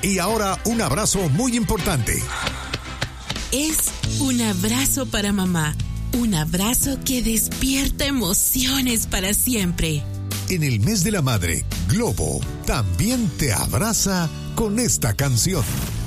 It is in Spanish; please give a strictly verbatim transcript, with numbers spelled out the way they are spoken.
Y ahora un abrazo muy importante. Es un abrazo para mamá. Un abrazo que despierta emociones para siempre. En el mes de la madre, Globo también te abraza con esta canción.